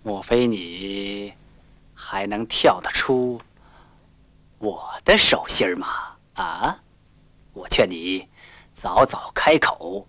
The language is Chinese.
莫非你还能跳得出我的手心吗？啊！我劝你早早开口，